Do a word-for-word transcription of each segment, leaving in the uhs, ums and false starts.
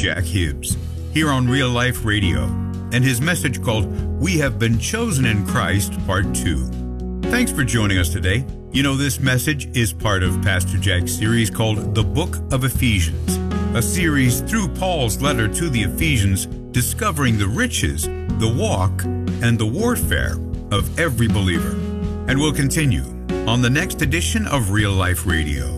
Jack Hibbs, here on Real Life Radio, and his message called We Have Been Chosen in Christ, Part two. Thanks for joining us today. You know, this message is part of Pastor Jack's series called The Book of Ephesians, a series through Paul's letter to the Ephesians, discovering the riches, the walk, and the warfare of every believer. And we'll continue on the next edition of Real Life Radio.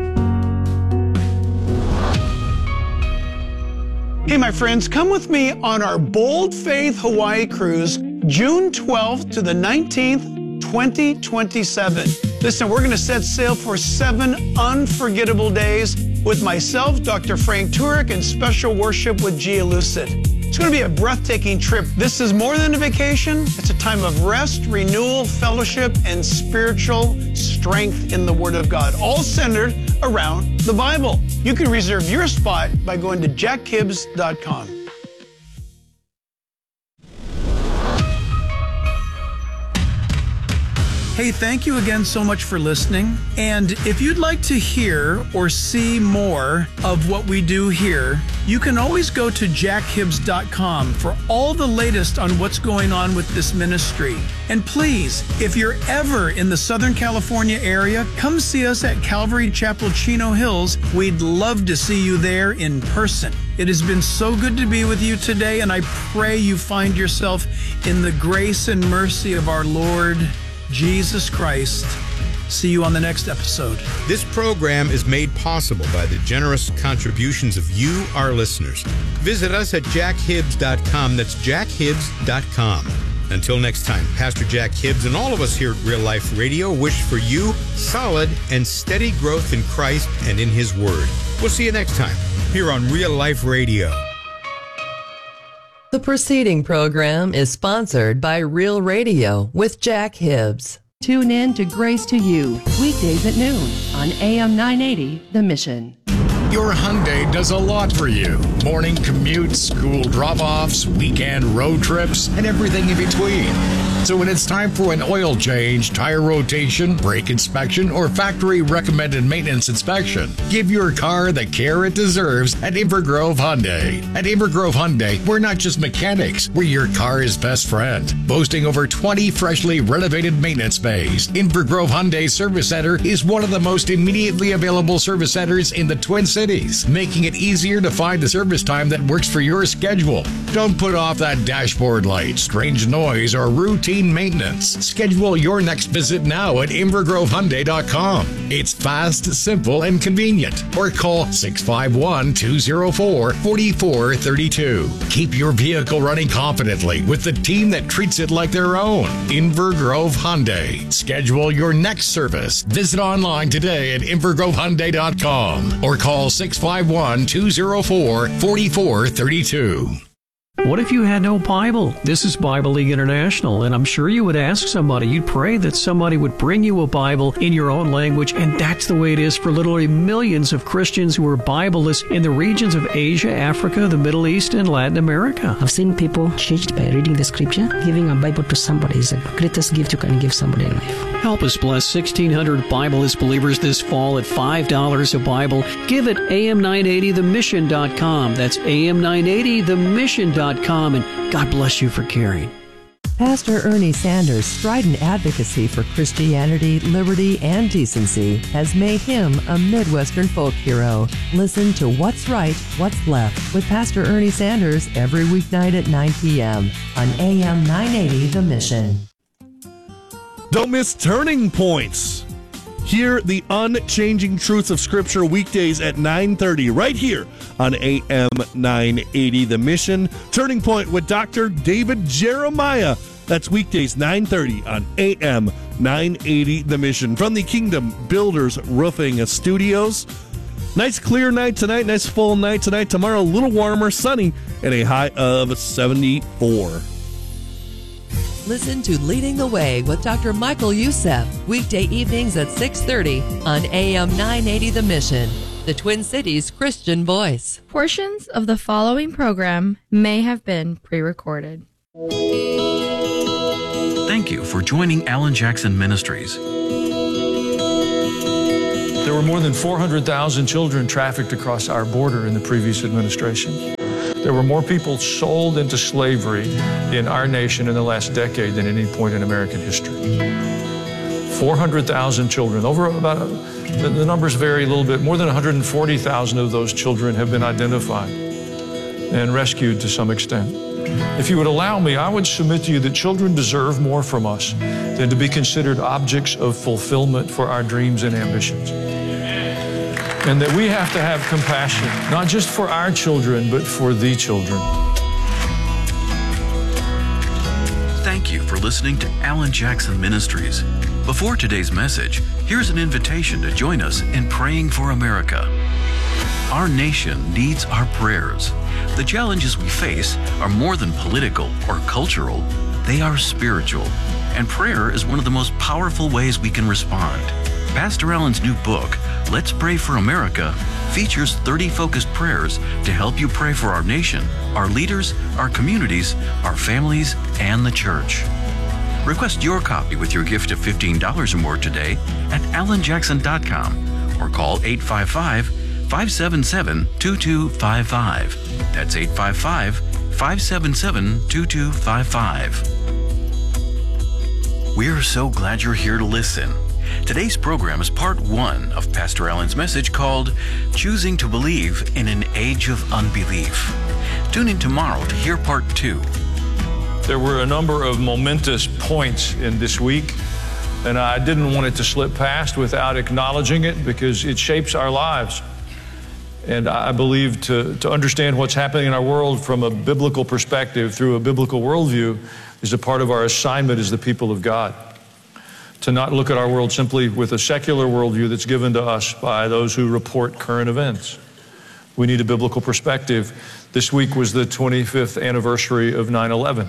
Hey, my friends, come with me on our Bold Faith Hawaii cruise, June twelfth to the nineteenth, twenty twenty-seven. Listen, we're going to set sail for seven unforgettable days with myself, Doctor Frank Turek, and special worship with Gia Lucid. It's going to be a breathtaking trip. This is more than a vacation. It's a time of rest, renewal, fellowship, and spiritual strength in the Word of God, all centered around the Bible. You can reserve your spot by going to jack hibbs dot com. Hey, thank you again so much for listening. And if you'd like to hear or see more of what we do here, you can always go to jack hibbs dot com for all the latest on what's going on with this ministry. And please, if you're ever in the Southern California area, come see us at Calvary Chapel, Chino Hills. We'd love to see you there in person. It has been so good to be with you today, and I pray you find yourself in the grace and mercy of our Lord Jesus Christ. See you on the next episode. This program is made possible by the generous contributions of you, our listeners. Visit us at jack hibbs dot com. That's jack hibbs dot com. Until next time, Pastor Jack Hibbs and all of us here at Real Life Radio wish for you solid and steady growth in Christ and in His Word. We'll see you next time here on Real Life Radio. The preceding program is sponsored by Real Radio with Jack Hibbs. Tune in to Grace to You, weekdays at noon on A M nine eighty, The Mission. Your Hyundai does a lot for you. Morning commutes, school drop-offs, weekend road trips, and everything in between. So when it's time for an oil change, tire rotation, brake inspection, or factory-recommended maintenance inspection, give your car the care it deserves at Invergrove Hyundai. At Invergrove Hyundai, we're not just mechanics, we're your car's best friend. Boasting over twenty freshly renovated maintenance bays, Invergrove Hyundai Service Center is one of the most immediately available service centers in the Twin Cities, making it easier to find the service time that works for your schedule. Don't put off that dashboard light, strange noise, or routine maintenance. Schedule your next visit now at invergrove hyundai dot com. It's fast, simple, and convenient. Or call six five one, two zero four, four four three two. Keep your vehicle running confidently with the team that treats it like their own. Invergrove Hyundai. Schedule your next service. Visit online today at invergrove hyundai dot com or call six five one, two zero four, four four three two. What if you had no Bible? This is Bible League International, and I'm sure you would ask somebody, you'd pray that somebody would bring you a Bible in your own language, and that's the way it is for literally millions of Christians who are Bibleless in the regions of Asia, Africa, the Middle East, and Latin America. I've seen people changed by reading the scripture. Giving a Bible to somebody is the greatest gift you can give somebody in life. Help us bless sixteen hundred Bibleless believers this fall at five dollars a Bible. Give at A M nine eighty the mission dot com. That's A M nine eighty the mission dot com, and God bless you for caring. Pastor Ernie Sanders' strident advocacy for Christianity, liberty, and decency has made him a Midwestern folk hero. Listen to What's Right, What's Left with Pastor Ernie Sanders every weeknight at nine p.m. on A M nine eighty The Mission. Don't miss Turning Points. Hear the unchanging truths of Scripture weekdays at nine thirty right here on A M nine eighty The Mission. Turning Point with Doctor David Jeremiah. That's weekdays nine thirty on A M nine eighty The Mission from the Kingdom Builders Roofing Studios. Nice clear night tonight, nice full night tonight. Tomorrow a little warmer, sunny, and a high of seventy-four. Listen to Leading the Way with Doctor Michael Youssef, weekday evenings at six thirty on A M nine eighty The Mission, the Twin Cities Christian voice. Portions of the following program may have been pre-recorded. Thank you for joining Alan Jackson Ministries. There were more than four hundred thousand children trafficked across our border in the previous administration. There were more people sold into slavery in our nation in the last decade than any point in American history. four hundred thousand children, over about, the, the numbers vary a little bit, more than one hundred forty thousand of those children have been identified and rescued to some extent. If you would allow me, I would submit to you that children deserve more from us than to be considered objects of fulfillment for our dreams and ambitions. And that we have to have compassion, not just for our children, but for the children. Thank you for listening to Alan Jackson Ministries. Before today's message, here's an invitation to join us in praying for America. Our nation needs our prayers. The challenges we face are more than political or cultural. They are spiritual, and prayer is one of the most powerful ways we can respond. Pastor Alan's new book, Let's Pray for America, features thirty focused prayers to help you pray for our nation, our leaders, our communities, our families, and the church. Request your copy with your gift of fifteen dollars or more today at alan jackson dot com or call eight five five, five seven seven, two two five five. That's eight five five, five seven seven, two two five five. We're so glad you're here to listen. Today's program is part one of Pastor Alan's message called Choosing to Believe in an Age of Unbelief. Tune in tomorrow to hear part two. There were a number of momentous points in this week, and I didn't want it to slip past without acknowledging it because it shapes our lives. And I believe to, to understand what's happening in our world from a biblical perspective, through a biblical worldview, is a part of our assignment as the people of God. To not look at our world simply with a secular worldview that's given to us by those who report current events. We need a biblical perspective. This week was the twenty-fifth anniversary of nine eleven,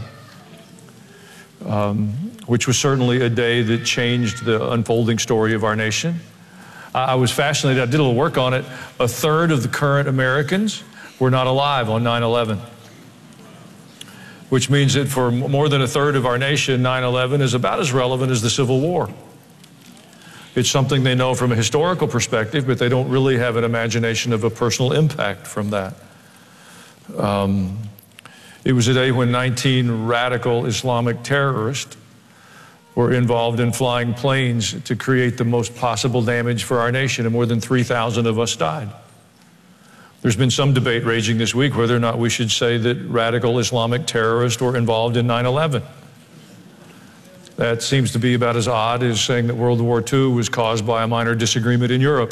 um, which was certainly a day that changed the unfolding story of our nation. I was fascinated. I did a little work on it. A third of the current Americans were not alive on nine eleven. Which means that for more than a third of our nation, nine eleven is about as relevant as the Civil War. It's something they know from a historical perspective, but they don't really have an imagination of a personal impact from that. Um, it was a day when nineteen radical Islamic terrorists were involved in flying planes to create the most possible damage for our nation, and more than three thousand of us died. There's been some debate raging this week whether or not we should say that radical Islamic terrorists were involved in nine eleven. That seems to be about as odd as saying that World War Two was caused by a minor disagreement in Europe.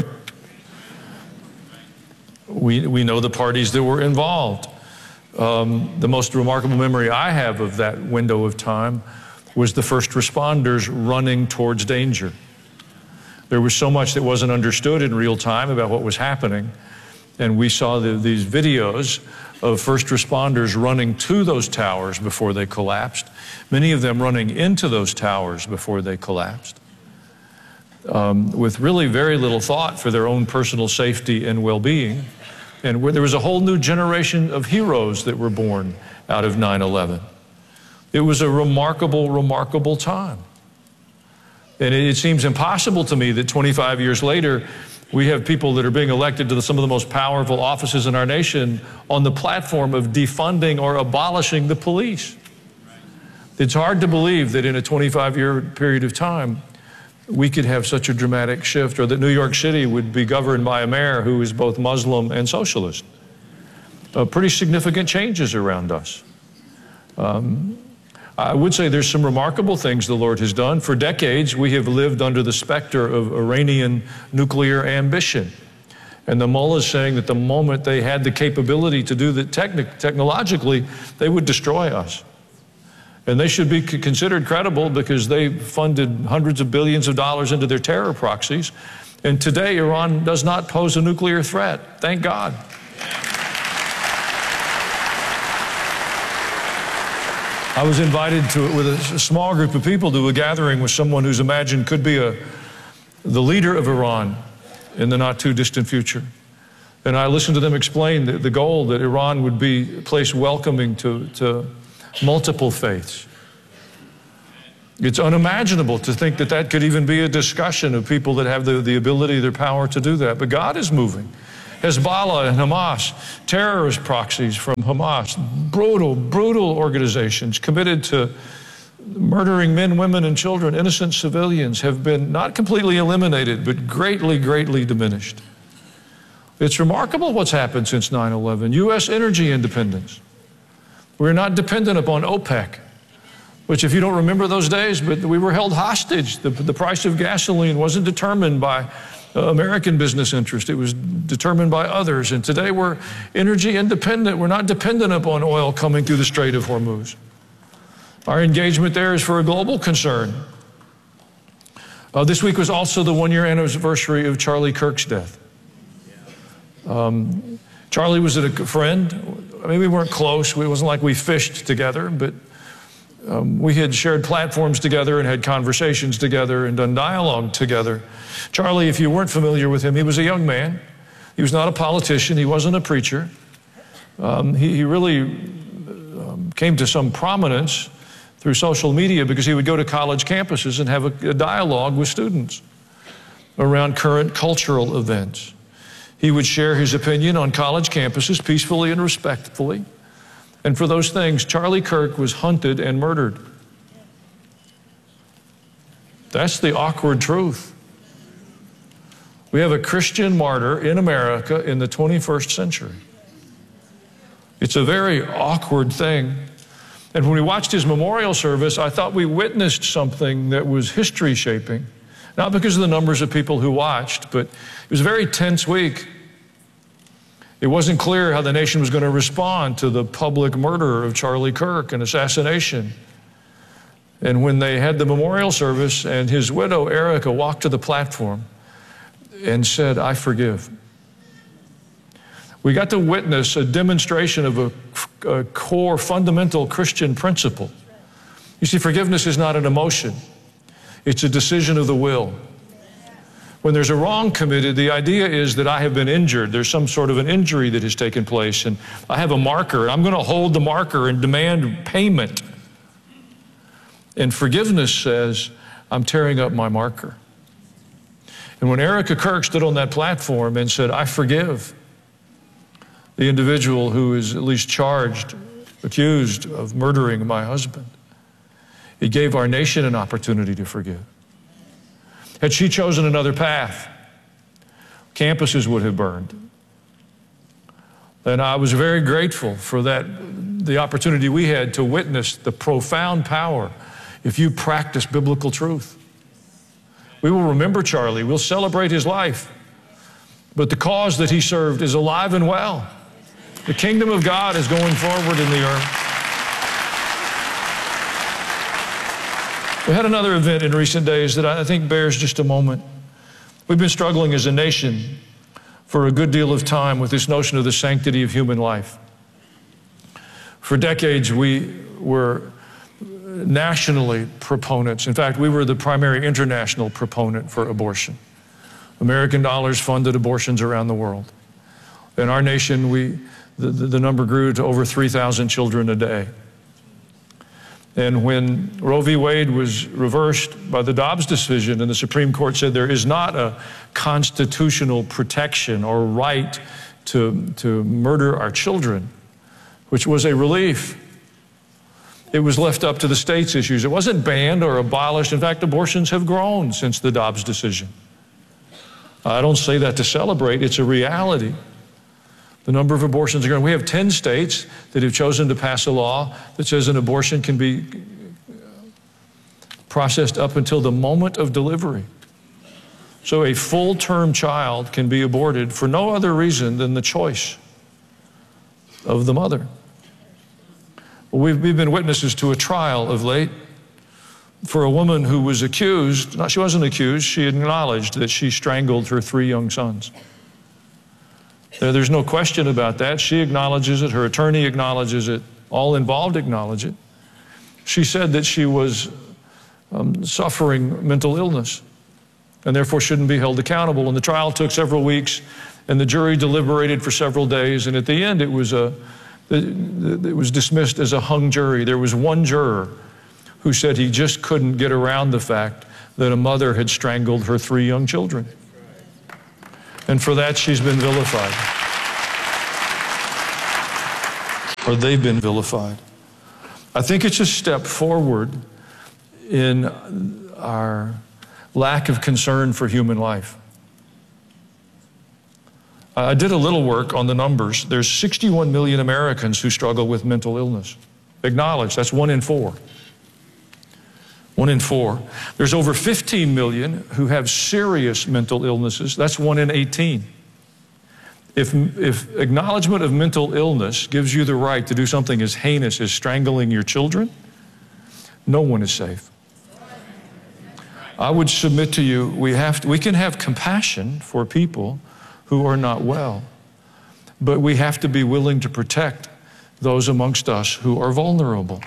We, we know the parties that were involved. Um, the most remarkable memory I have of that window of time was the first responders running towards danger. There was so much that wasn't understood in real time about what was happening. And we saw the, these videos of first responders running to those towers before they collapsed, many of them running into those towers before they collapsed, um, with really very little thought for their own personal safety and well-being. And where there was a whole new generation of heroes that were born out of nine eleven. It was a remarkable, remarkable time. And it, it seems impossible to me that twenty-five years later, we have people that are being elected to the, some of the most powerful offices in our nation on the platform of defunding or abolishing the police. It's hard to believe that in a twenty-five year period of time, we could have such a dramatic shift, or that New York City would be governed by a mayor who is both Muslim and socialist. Uh, pretty significant changes around us. Um, I would say there's some remarkable things the Lord has done. For decades, we have lived under the specter of Iranian nuclear ambition. And the mullah is saying that the moment they had the capability to do that techni- technologically, they would destroy us. And they should be c- considered credible because they funded hundreds of billions of dollars into their terror proxies. And today, Iran does not pose a nuclear threat. Thank God. I was invited to, with a small group of people, to a gathering with someone who's imagined could be a, the leader of Iran in the not too distant future. And I listened to them explain the, the goal that Iran would be a place welcoming to, to multiple faiths. It's unimaginable to think that that could even be a discussion of people that have the, the ability, their power to do that. But God is moving. Hezbollah and Hamas, terrorist proxies from Hamas, brutal, brutal organizations committed to murdering men, women, and children, innocent civilians, have been not completely eliminated, but greatly, greatly diminished. It's remarkable what's happened since nine eleven. U S energy independence. We're not dependent upon OPEC, which, if you don't remember those days, but we were held hostage. The, the price of gasoline wasn't determined by uh, American business interest. It was determined by others. And today we're energy independent. We're not dependent upon oil coming through the Strait of Hormuz. Our engagement there is for a global concern. Uh, this week was also the one-year anniversary of Charlie Kirk's death. Um, Charlie was a friend. I mean, we weren't close. It wasn't like we fished together, but um, we had shared platforms together and had conversations together and done dialogue together. Charlie, if you weren't familiar with him, he was a young man. He was not a politician. He wasn't a preacher. Um, he, he really um, came to some prominence through social media because he would go to college campuses and have a, a dialogue with students around current cultural events. He would share his opinion on college campuses peacefully and respectfully. And for those things, Charlie Kirk was hunted and murdered. That's the awkward truth. We have a Christian martyr in America in the twenty-first century. It's a very awkward thing. And when we watched his memorial service, I thought we witnessed something that was history shaping. Not because of the numbers of people who watched, but it was a very tense week. It wasn't clear how the nation was going to respond to the public murder of Charlie Kirk and assassination. And when they had the memorial service and his widow, Erica, walked to the platform and said, "I forgive," we got to witness a demonstration of a, a core fundamental Christian principle. You see, forgiveness is not an emotion. It's a decision of the will. When there's a wrong committed, the idea is that I have been injured. There's some sort of an injury that has taken place, and I have a marker, and I'm going to hold the marker and demand payment. And forgiveness says, I'm tearing up my marker. And when Erica Kirk stood on that platform and said, "I forgive," the individual who is at least charged, accused of murdering my husband, it gave our nation an opportunity to forgive. Had she chosen another path, campuses would have burned. And I was very grateful for that, the opportunity we had to witness the profound power if you practice biblical truth. We will remember Charlie. We'll celebrate his life. But the cause that he served is alive and well. The kingdom of God is going forward in the earth. We had another event in recent days that I think bears just a moment. We've been struggling as a nation for a good deal of time with this notion of the sanctity of human life. For decades, we were nationally proponents. In fact, we were the primary international proponent for abortion. American dollars funded abortions around the world. In our nation, we, the, the number grew to over three thousand children a day. And when Roe v. Wade was reversed by the Dobbs decision and the Supreme Court said there is not a constitutional protection or right to, to murder our children, which was a relief, it was left up to the states' issues. It wasn't banned or abolished. In fact, abortions have grown since the Dobbs decision. I don't say that to celebrate. It's a reality. The number of abortions are growing. We have ten states that have chosen to pass a law that says an abortion can be processed up until the moment of delivery. So a full-term child can be aborted for no other reason than the choice of the mother. Well, we've, we've been witnesses to a trial of late for a woman who was accused. No, she wasn't accused. She acknowledged that she strangled her three young sons. There's no question about that. She acknowledges it. Her attorney acknowledges it. All involved acknowledge it. She said that she was um, suffering mental illness and therefore shouldn't be held accountable. And the trial took several weeks, and the jury deliberated for several days. And at the end, it was a, it was dismissed as a hung jury. There was one juror who said he just couldn't get around the fact that a mother had strangled her three young children. And for that, she's been vilified. or they've been vilified. I think it's a step forward in our lack of concern for human life. I did a little work on the numbers. There's sixty-one million Americans who struggle with mental illness. Acknowledged, that's one in four. One in four. There's over fifteen million who have serious mental illnesses. That's one in eighteen. If, if acknowledgement of mental illness gives you the right to do something as heinous as strangling your children, no one is safe. I would submit to you, we, have to, we can have compassion for people who are not well, but we have to be willing to protect those amongst us who are vulnerable.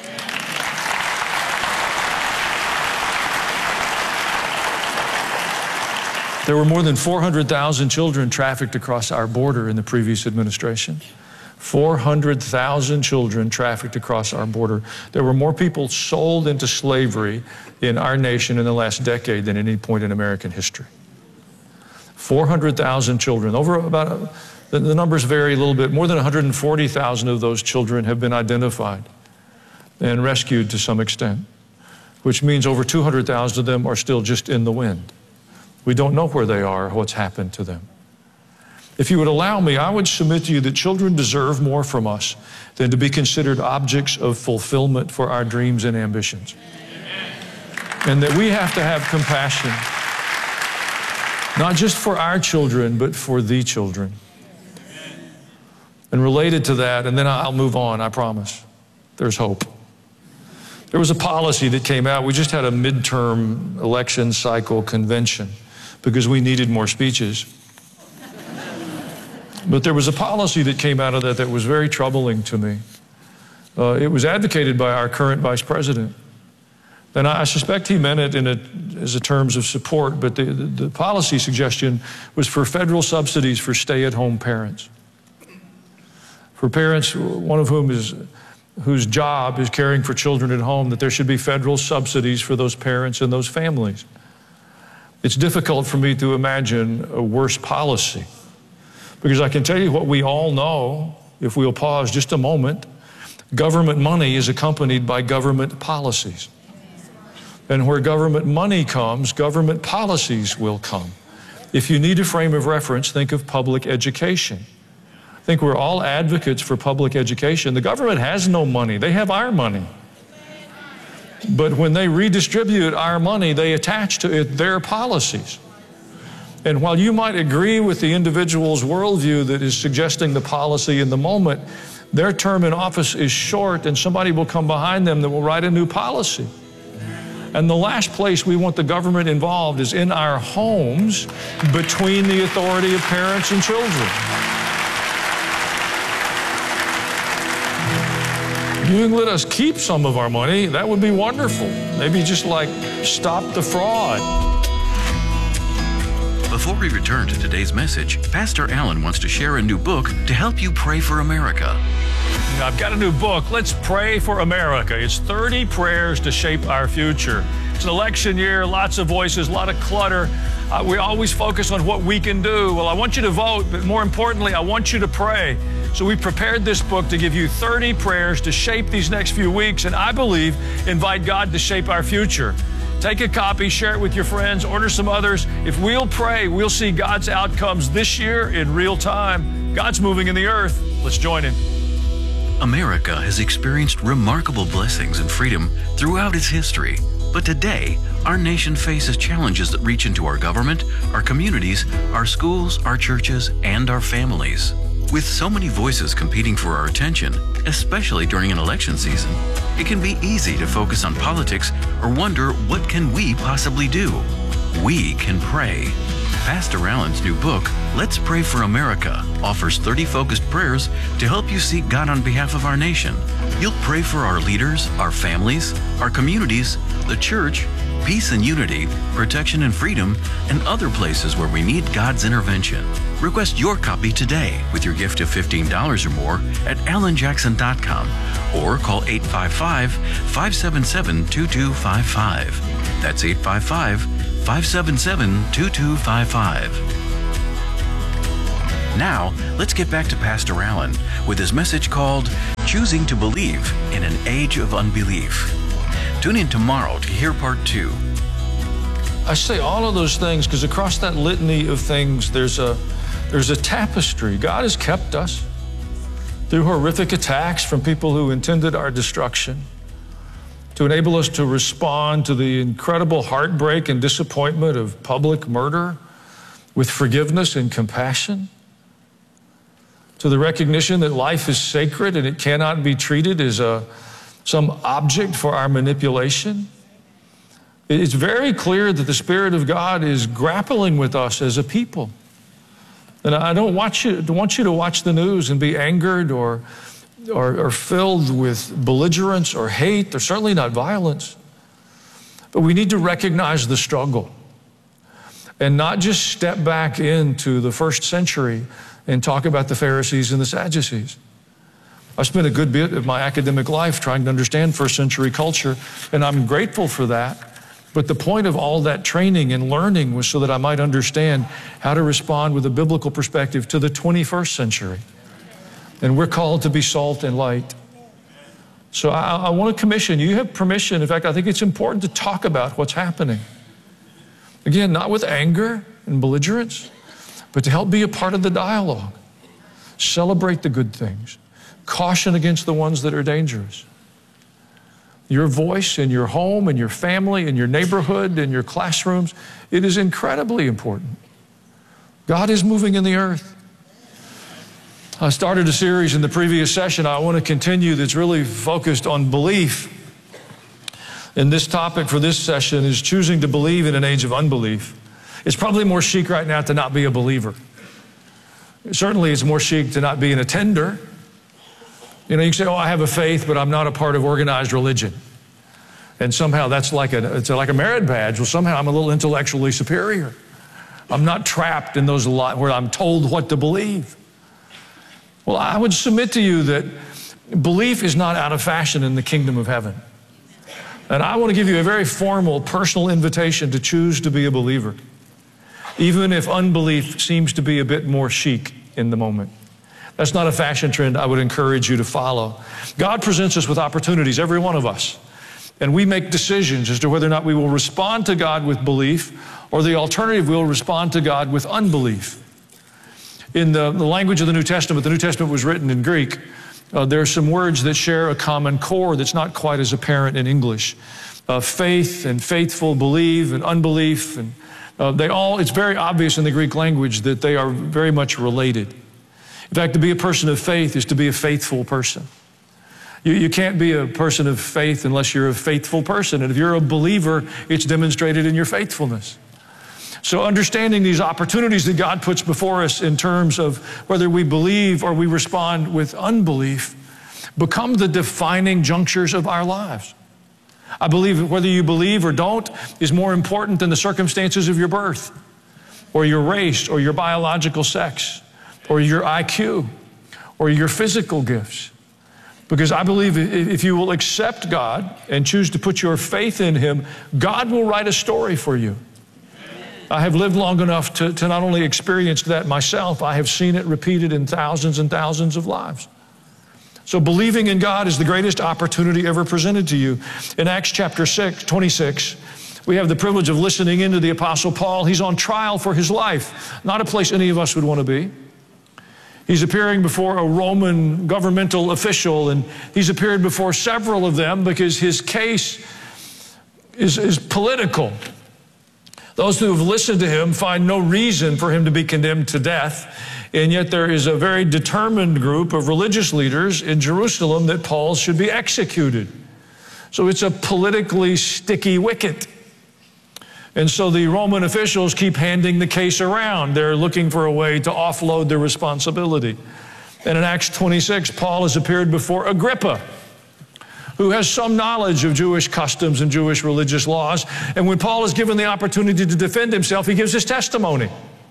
There were more than four hundred thousand children trafficked across our border in the previous administration. four hundred thousand children trafficked across our border. There were more people sold into slavery in our nation in the last decade than any point in American history. four hundred thousand children. Over about, a, the, the numbers vary a little bit. More than one hundred forty thousand of those children have been identified and rescued to some extent, which means over two hundred thousand of them are still just in the wind. We don't know where they are, what's happened to them. If you would allow me, I would submit to you that children deserve more from us than to be considered objects of fulfillment for our dreams and ambitions. And that we have to have compassion, not just for our children, but for the children. And related to that, and then I'll move on, I promise, there's hope. There was a policy that came out. We just had a midterm election cycle convention because we needed more speeches. But there was a policy that came out of that that was very troubling to me. Uh, it was advocated by our current vice president. And I suspect he meant it in a, as a terms of support, but the, the, the policy suggestion was for federal subsidies for stay-at-home parents. For parents, one of whom is, whose job is caring for children at home, that there should be federal subsidies for those parents and those families. It's difficult for me to imagine a worse policy, because I can tell you what we all know, if we'll pause just a moment. Government money is accompanied by government policies. And where government money comes, government policies will come. If you need a frame of reference, think of public education. I think we're all advocates for public education. The government has no money. They have our money. But when they redistribute our money, they attach to it their policies. And while you might agree with the individual's worldview that is suggesting the policy in the moment, their term in office is short, and somebody will come behind them that will write a new policy. And the last place we want the government involved is in our homes, between the authority of parents and children. You can let us keep some of our money, that would be wonderful. Maybe just like stop the fraud. Before we return to today's message, Pastor Allen wants to share a new book to help you pray for America. I've got a new book, Let's Pray for America. It's thirty prayers to shape our future. It's an election year, lots of voices, a lot of clutter. Uh, we always focus on what we can do. Well, I want you to vote, but more importantly, I want you to pray. So we prepared this book to give you thirty prayers to shape these next few weeks, and I believe invite God to shape our future. Take a copy, share it with your friends, order some others. If we'll pray, we'll see God's outcomes this year in real time. God's moving in the earth. Let's join Him. America has experienced remarkable blessings and freedom throughout its history. But today, our nation faces challenges that reach into our government, our communities, our schools, our churches, and our families. With so many voices competing for our attention, especially during an election season, it can be easy to focus on politics or wonder, what can we possibly do? We can pray. Pastor Allen's new book, Let's Pray for America, offers thirty focused prayers to help you seek God on behalf of our nation. You'll pray for our leaders, our families, our communities, the church, peace and unity, protection and freedom, and other places where we need God's intervention. Request your copy today with your gift of fifteen dollars or more at alan jackson dot com or call eight five five, five seven seven, two two five five. That's eight five five, five seven seven, two two five five. Now, let's get back to Pastor Allen with his message called Choosing to Believe in an Age of Unbelief. Tune in tomorrow to hear part two. I say all of those things because across that litany of things, there's a, there's a tapestry. God has kept us through horrific attacks from people who intended our destruction, to enable us to respond to the incredible heartbreak and disappointment of public murder with forgiveness and compassion, to the recognition that life is sacred and it cannot be treated as a, some object for our manipulation. It's very clear that the Spirit of God is grappling with us as a people. And I don't want you, want you to watch the news and be angered or, or, or filled with belligerence or hate, or certainly not violence. But we need to recognize the struggle and not just step back into the first century and talk about the Pharisees and the Sadducees. I spent a good bit of my academic life trying to understand first century culture, and I'm grateful for that. But the point of all that training and learning was so that I might understand how to respond with a biblical perspective to the twenty-first century. And we're called to be salt and light. So I, I want to commission you. You have permission. In fact, I think it's important to talk about what's happening. Again, not with anger and belligerence, but to help be a part of the dialogue. Celebrate the good things. Caution against the ones that are dangerous. Your voice in your home, in your family, in your neighborhood, in your classrooms, it is incredibly important. God is moving in the earth. I started a series in the previous session. I want to continue that's really focused on belief. And this topic for this session is choosing to believe in an age of unbelief. It's probably more chic right now to not be a believer. Certainly it's more chic to not be an attender. You know, you can say, oh, I have a faith, but I'm not a part of organized religion. And somehow that's like a, it's like a merit badge. Well, somehow I'm a little intellectually superior. I'm not trapped in those li- where I'm told what to believe. Well, I would submit to you that belief is not out of fashion in the kingdom of heaven. And I want to give you a very formal, personal invitation to choose to be a believer, even if unbelief seems to be a bit more chic in the moment. That's not a fashion trend I would encourage you to follow. God presents us with opportunities, every one of us, and we make decisions as to whether or not we will respond to God with belief, or the alternative, we'll respond to God with unbelief. In the, the language of the New Testament, the New Testament was written in Greek. Uh, there are some words that share a common core that's not quite as apparent in English. Uh, faith and faithful, believe and unbelief, and uh, they all, it's very obvious in the Greek language that they are very much related. In fact, to be a person of faith is to be a faithful person. You, you can't be a person of faith unless you're a faithful person. And if you're a believer, it's demonstrated in your faithfulness. So understanding these opportunities that God puts before us in terms of whether we believe or we respond with unbelief become the defining junctures of our lives. I believe whether you believe or don't is more important than the circumstances of your birth, or your race, or your biological sex, or your I Q, or your physical gifts. Because I believe if you will accept God and choose to put your faith in Him, God will write a story for you. I have lived long enough to, to not only experience that myself, I have seen it repeated in thousands and thousands of lives. So believing in God is the greatest opportunity ever presented to you. In Acts chapter six, twenty-six, we have the privilege of listening into the Apostle Paul. He's on trial for his life, not a place any of us would want to be. He's appearing before a Roman governmental official, and he's appeared before several of them because his case is, is political. Those who have listened to him find no reason for him to be condemned to death, and yet there is a very determined group of religious leaders in Jerusalem that Paul should be executed. So it's a politically sticky wicket. And so the Roman officials keep handing the case around. They're looking for a way to offload their responsibility. And in Acts twenty-six, Paul has appeared before Agrippa, who has some knowledge of Jewish customs and Jewish religious laws. And when Paul is given the opportunity to defend himself, he gives his testimony.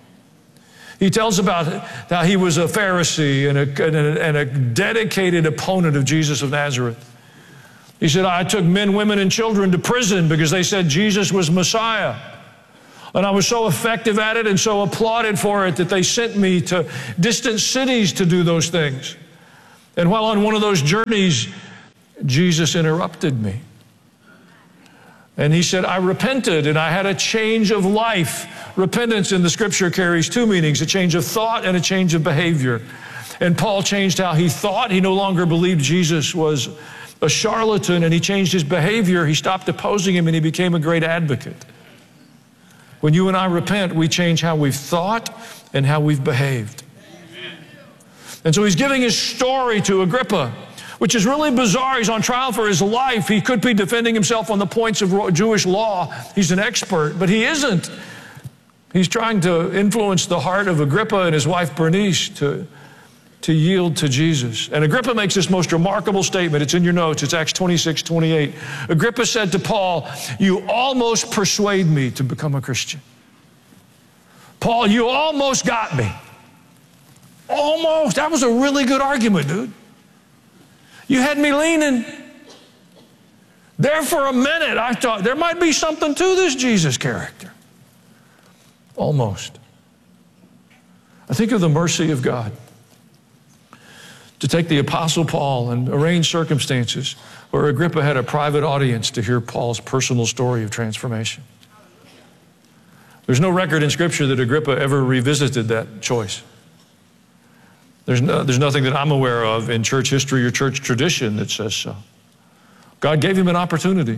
He tells about how he was a Pharisee and a, and a, and a dedicated opponent of Jesus of Nazareth. He said, I took men, women, and children to prison because they said Jesus was Messiah. And I was so effective at it and so applauded for it that they sent me to distant cities to do those things. And while on one of those journeys, Jesus interrupted me. And he said, I repented and I had a change of life. Repentance in the scripture carries two meanings, a change of thought and a change of behavior. And Paul changed how he thought. He no longer believed Jesus was a charlatan, and he changed his behavior. He stopped opposing him and he became a great advocate. When you and I repent, we change how we've thought and how we've behaved. And so he's giving his story to Agrippa, which is really bizarre. He's on trial for his life. He could be defending himself on the points of Jewish law. He's an expert, but he isn't. He's trying to influence the heart of Agrippa and his wife Bernice to, to yield to Jesus. And Agrippa makes this most remarkable statement. It's in your notes. It's Acts twenty-six, twenty-eight. Agrippa said to Paul, you almost persuade me to become a Christian. Paul, you almost got me. Almost. That was a really good argument, dude. You had me leaning. There for a minute, I thought there might be something to this Jesus character. Almost. I think of the mercy of God to take the Apostle Paul and arrange circumstances where Agrippa had a private audience to hear Paul's personal story of transformation. There's no record in Scripture that Agrippa ever revisited that choice. There's, no, there's nothing that I'm aware of in church history or church tradition that says so. God gave him an opportunity.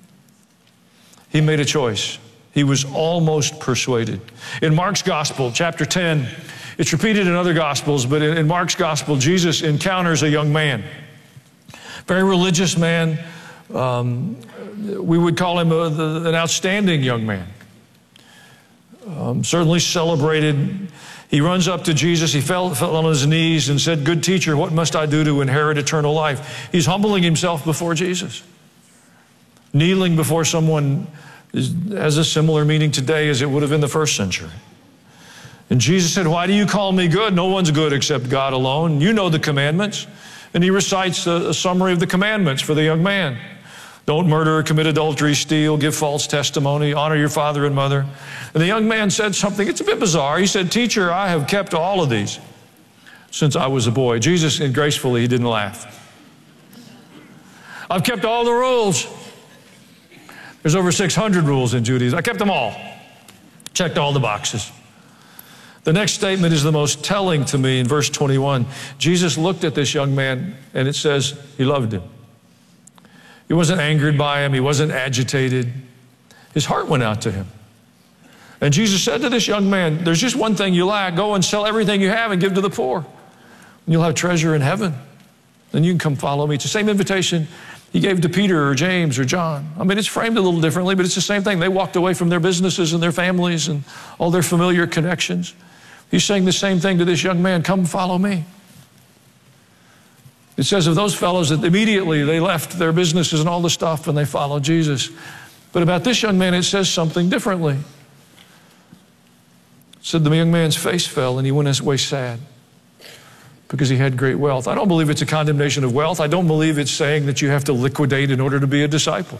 He made a choice. He was almost persuaded. In Mark's Gospel, chapter ten, it's repeated in other Gospels, but in, in Mark's Gospel, Jesus encounters a young man. Very religious man. Um, we would call him a, the, an outstanding young man. Um, certainly celebrated. He runs up to Jesus. He fell, fell on his knees and said, good teacher, what must I do to inherit eternal life? He's humbling himself before Jesus. Kneeling before someone is, has a similar meaning today as it would have in the first century. And Jesus said, why do you call me good? No one's good except God alone. You know the commandments. And he recites a, a summary of the commandments for the young man. Don't murder, commit adultery, steal, give false testimony, honor your father and mother. And the young man said something, it's a bit bizarre. He said, teacher, I have kept all of these since I was a boy. Jesus, and gracefully, he didn't laugh. I've kept all the rules. There's over six hundred rules in Judaism. I kept them all. Checked all the boxes. The next statement is the most telling to me in verse twenty-one. Jesus looked at this young man, and it says he loved him. He wasn't angered by him. He wasn't agitated. His heart went out to him. And Jesus said to this young man, there's just one thing you lack. Go and sell everything you have and give to the poor. And you'll have treasure in heaven. Then you can come follow me. It's the same invitation he gave to Peter or James or John. I mean, it's framed a little differently, but it's the same thing. They walked away from their businesses and their families and all their familiar connections. He's saying the same thing to this young man, come follow me. It says of those fellows that immediately they left their businesses and all the stuff and they followed Jesus. But about this young man, it says something differently. It said the young man's face fell and he went away sad because he had great wealth. I don't believe it's a condemnation of wealth. I don't believe it's saying that you have to liquidate in order to be a disciple.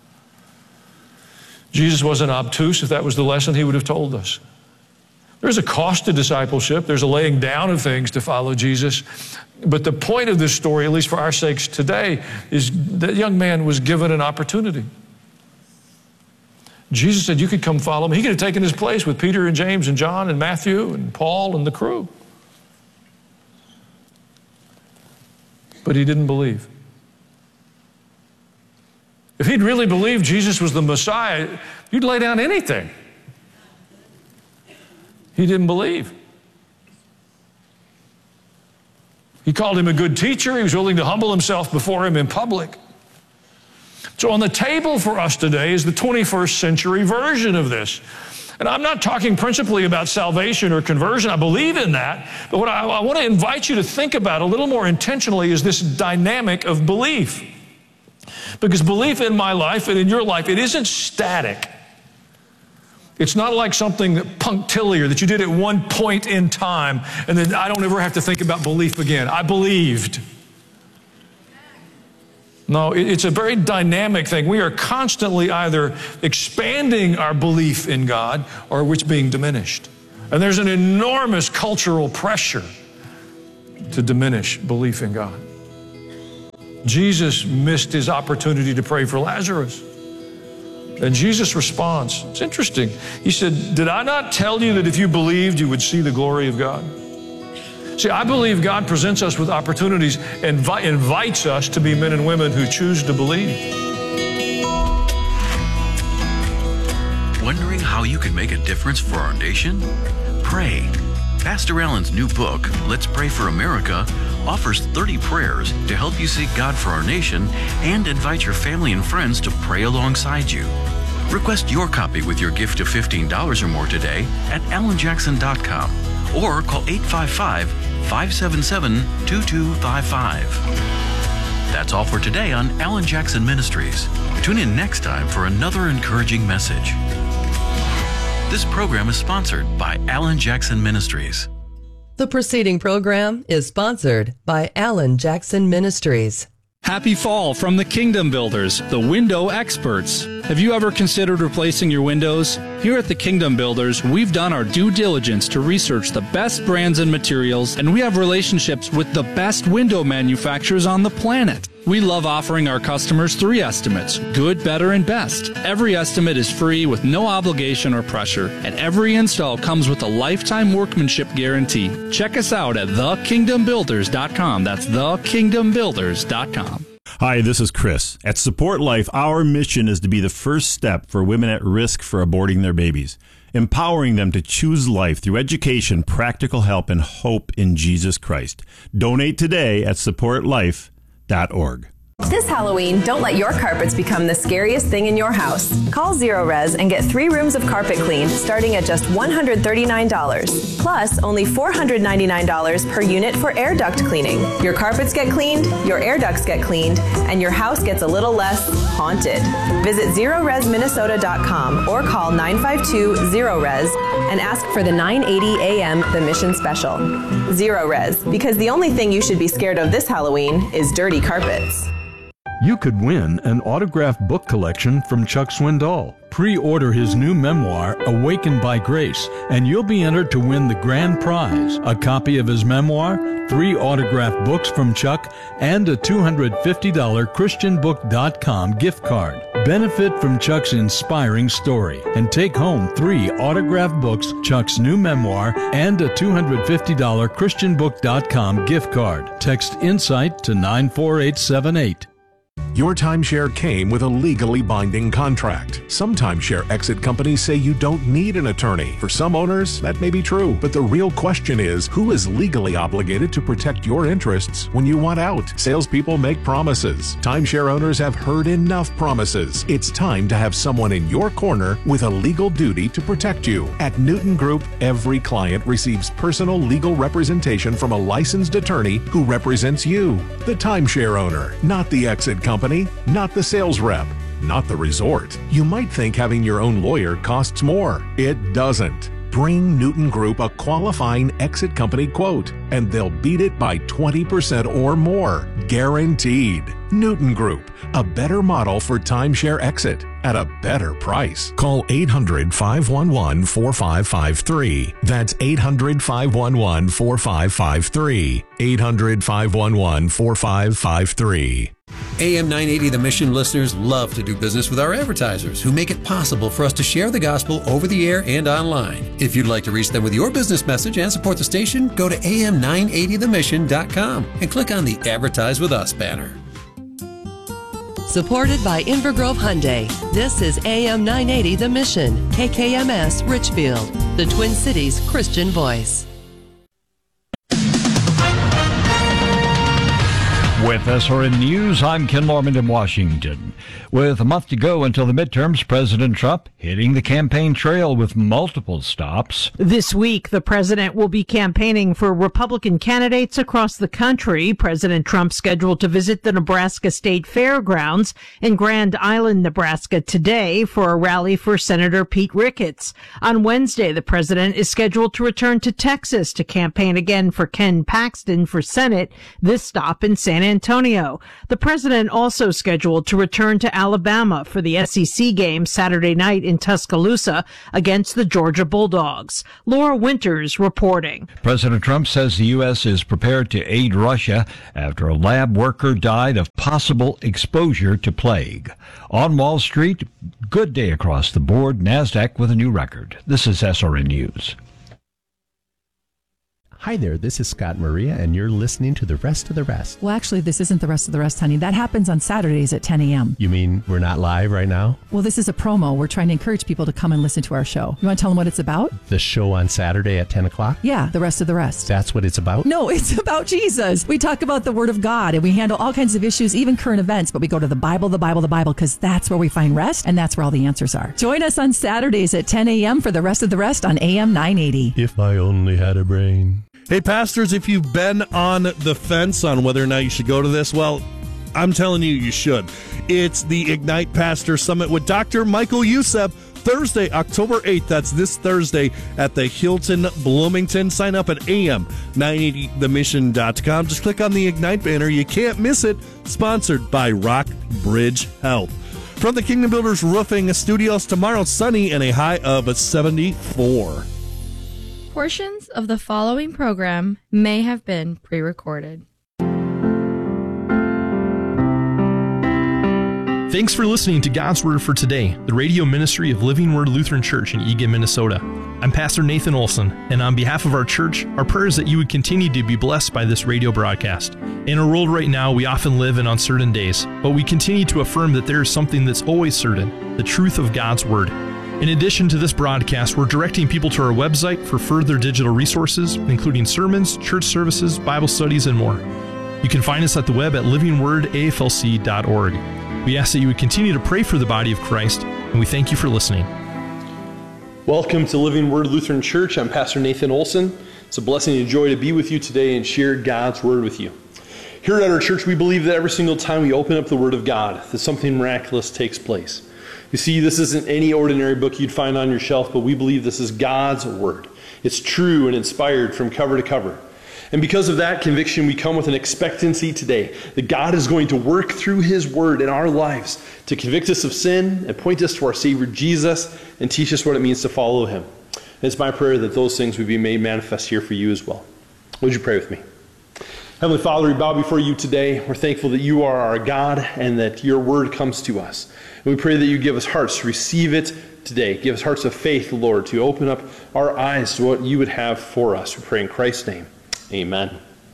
Jesus wasn't obtuse. If that was the lesson, he would have told us. There's a cost to discipleship. There's a laying down of things to follow Jesus. But the point of this story, at least for our sakes today, is that young man was given an opportunity. Jesus said, you could come follow me. He could have taken his place with Peter and James and John and Matthew and Paul and the crew. But he didn't believe. If he'd really believed Jesus was the Messiah, you'd lay down anything. He didn't believe. He called him a good teacher. He was willing to humble himself before him in public. So on the table for us today is the twenty-first century version of this. And I'm not talking principally about salvation or conversion. I believe in that. But what I, I want to invite you to think about a little more intentionally is this dynamic of belief. Because belief in my life and in your life, it isn't static. It's not like something that punctiliar that you did at one point in time and then I don't ever have to think about belief again. I believed. No, it's a very dynamic thing. We are constantly either expanding our belief in God or it's being diminished. And there's an enormous cultural pressure to diminish belief in God. Jesus missed his opportunity to pray for Lazarus. And Jesus' response, it's interesting. He said, did I not tell you that if you believed, you would see the glory of God? See, I believe God presents us with opportunities and invi- invites us to be men and women who choose to believe. Wondering how you can make a difference for our nation? Pray. Pastor Allen's new book, Let's Pray for America, offers thirty prayers to help you seek God for our nation and invite your family and friends to pray alongside you. Request your copy with your gift of fifteen dollars or more today at alan jackson dot com or call eight five five, five seven seven, two two five five. That's all for today on Alan Jackson Ministries. Tune in next time for another encouraging message. This program is sponsored by Alan Jackson Ministries. The preceding program is sponsored by Alan Jackson Ministries. Happy fall from the Kingdom Builders, the window experts. Have you ever considered replacing your windows? Here at the Kingdom Builders, we've done our due diligence to research the best brands and materials, and we have relationships with the best window manufacturers on the planet. We love offering our customers three estimates, good, better, and best. Every estimate is free with no obligation or pressure, and every install comes with a lifetime workmanship guarantee. Check us out at the kingdom builders dot com. That's the kingdom builders dot com. Hi, this is Chris. At Support Life, our mission is to be the first step for women at risk for aborting their babies, empowering them to choose life through education, practical help, and hope in Jesus Christ. Donate today at support life dot org. This Halloween, don't let your carpets become the scariest thing in your house. Call Zero Res and get three rooms of carpet cleaned starting at just one hundred thirty-nine dollars. Plus, only four hundred ninety-nine dollars per unit for air duct cleaning. Your carpets get cleaned, your air ducts get cleaned, and your house gets a little less haunted. Visit zero res minnesota dot com or call nine five two, zero res and ask for the nine eighty A M The Mission Special. Zero Res, because the only thing you should be scared of this Halloween is dirty carpets. You could win an autographed book collection from Chuck Swindoll. Pre-order his new memoir, Awakened by Grace, and you'll be entered to win the grand prize, a copy of his memoir, three autographed books from Chuck, and a two hundred fifty dollars christian book dot com gift card. Benefit from Chuck's inspiring story and take home three autographed books, Chuck's new memoir, and a two hundred fifty dollars christian book dot com gift card. Text INSIGHT to nine four eight seven eight. Your timeshare came with a legally binding contract. Some timeshare exit companies say you don't need an attorney. For some owners, that may be true. But the real question is, who is legally obligated to protect your interests when you want out? Salespeople make promises. Timeshare owners have heard enough promises. It's time to have someone in your corner with a legal duty to protect you. At Newton Group, every client receives personal legal representation from a licensed attorney who represents you, the timeshare owner, not the exit company. Company, not the sales rep, not the resort. You might think having your own lawyer costs more. It doesn't. Bring Newton Group a qualifying exit company quote, and they'll beat it by twenty percent or more. Guaranteed. Newton Group, a better model for timeshare exit at a better price. Call eight hundred, five one one, four five five three. That's eight hundred, five one one, four five five three. eight hundred, five one one, four five five three. A M nine eighty The Mission listeners love to do business with our advertisers who make it possible for us to share the gospel over the air and online. If you'd like to reach them with your business message and support the station, go to A M nine eighty the mission dot com and click on the Advertise with Us banner. Supported by Invergrove Hyundai, this is A M nine eighty The Mission, K K M S Richfield, the Twin Cities Christian voice. With S R N News, I'm Ken Lorman in Washington. With a month to go until the midterms, President Trump hitting the campaign trail with multiple stops. This week, the president will be campaigning for Republican candidates across the country. President Trump scheduled to visit the Nebraska State Fairgrounds in Grand Island, Nebraska today for a rally for Senator Pete Ricketts. On Wednesday, the president is scheduled to return to Texas to campaign again for Ken Paxton for Senate, this stop in San Antonio. The president also scheduled to return to Alabama for the S E C game Saturday night in Tuscaloosa against the Georgia Bulldogs. Laura Winters reporting. President Trump says the U S is prepared to aid Russia after a lab worker died of possible exposure to plague. On Wall Street, good day across the board. NASDAQ with a new record. This is S R N News. Hi there, this is Scott Maria, and you're listening to The Rest of the Rest. Well, actually, this isn't The Rest of the Rest, honey. That happens on Saturdays at ten a.m. You mean we're not live right now? Well, this is a promo. We're trying to encourage people to come and listen to our show. You want to tell them what it's about? The show on Saturday at ten o'clock? Yeah, The Rest of the Rest. That's what it's about? No, it's about Jesus. We talk about the Word of God, and we handle all kinds of issues, even current events, but we go to the Bible, the Bible, the Bible, because that's where we find rest, and that's where all the answers are. Join us on Saturdays at ten a.m. for The Rest of the Rest on A M nine eighty. If I only had a brain. Hey, pastors, if you've been on the fence on whether or not you should go to this, well, I'm telling you, you should. It's the Ignite Pastor Summit with Doctor Michael Youssef, Thursday, October eighth. That's this Thursday at the Hilton Bloomington. Sign up at A M nine eighty the mission dot com. Just click on the Ignite banner. You can't miss it. Sponsored by Rock Bridge Health. From the Kingdom Builders Roofing Studios, tomorrow sunny and a high of seventy-four. Portions of the following program may have been pre-recorded. Thanks for listening to God's Word for Today, the radio ministry of Living Word Lutheran Church in Eagan, Minnesota. I'm Pastor Nathan Olson, and on behalf of our church, our prayer is that you would continue to be blessed by this radio broadcast. In our world right now, we often live in uncertain days, but we continue to affirm that there is something that's always certain, the truth of God's Word. In addition to this broadcast, we're directing people to our website for further digital resources, including sermons, church services, Bible studies, and more. You can find us at the web at living word a f l c dot org. We ask that you would continue to pray for the body of Christ, and we thank you for listening. Welcome to Living Word Lutheran Church. I'm Pastor Nathan Olson. It's a blessing and joy to be with you today and share God's Word with you. Here at our church, we believe that every single time we open up the Word of God, that something miraculous takes place. You see, this isn't any ordinary book you'd find on your shelf, but we believe this is God's Word. It's true and inspired from cover to cover. And because of that conviction, we come with an expectancy today that God is going to work through His Word in our lives to convict us of sin and point us to our Savior Jesus and teach us what it means to follow Him. And it's my prayer that those things would be made manifest here for you as well. Would you pray with me? Heavenly Father, we bow before you today. We're thankful that you are our God and that your Word comes to us. And we pray that you give us hearts to receive it today. Give us hearts of faith, Lord, to open up our eyes to what you would have for us. We pray in Christ's name. Amen.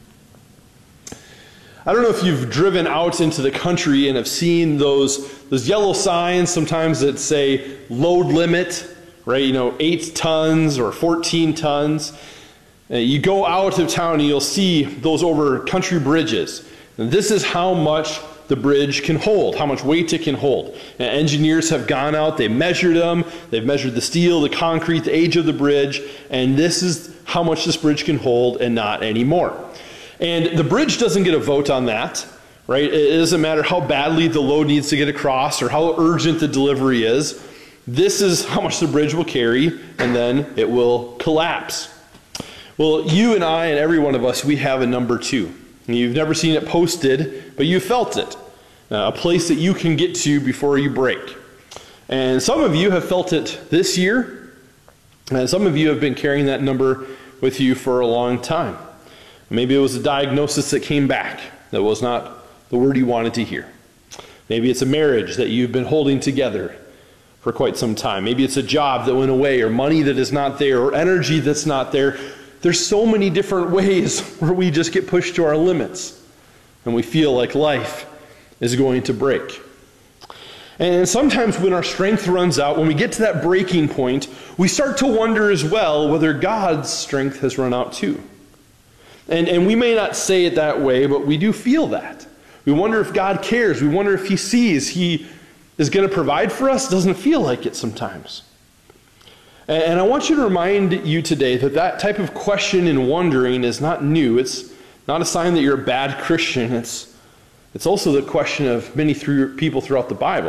I don't know if you've driven out into the country and have seen those, those yellow signs sometimes that say load limit, right? You know, eight tons or fourteen tons. Uh, you go out of town and you'll see those over country bridges. And this is how much the bridge can hold, how much weight it can hold. And engineers have gone out, they measured them, they've measured the steel, the concrete, the age of the bridge, and this is how much this bridge can hold and not anymore. And the bridge doesn't get a vote on that, right? It doesn't matter how badly the load needs to get across or how urgent the delivery is. This is how much the bridge will carry, and then it will collapse. Well, you and I and every one of us, we have a number two. You've never seen it posted, but you felt it. Uh, a place that you can get to before you break. And some of you have felt it this year, and some of you have been carrying that number with you for a long time. Maybe it was a diagnosis that came back that was not the word you wanted to hear. Maybe it's a marriage that you've been holding together for quite some time. Maybe it's a job that went away, or money that is not there, or energy that's not there. There's so many different ways where we just get pushed to our limits and we feel like life is going to break. And sometimes when our strength runs out, when we get to that breaking point, we start to wonder as well whether God's strength has run out too. And, and we may not say it that way, but we do feel that. We wonder if God cares. We wonder if He sees He is going to provide for us. It doesn't feel like it sometimes. And I want you to remind you today that that type of question and wondering is not new. It's not a sign that you're a bad Christian. It's, it's also the question of many through, people throughout the Bible.